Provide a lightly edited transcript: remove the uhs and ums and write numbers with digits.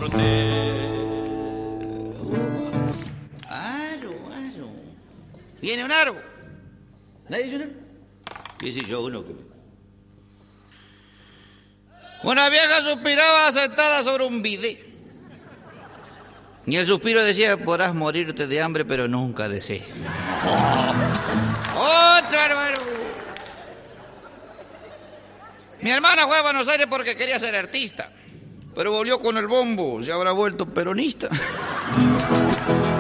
norte. Aro. ¿Viene un aro? ¿Nadie dice nada? Y si yo uno que... Una vieja suspiraba sentada sobre un bidet. Y el suspiro decía, podrás morirte de hambre, pero nunca de sed. ¡Otro hermano! Mi hermana fue a Buenos Aires porque quería ser artista, pero volvió con el bombo, se habrá vuelto peronista.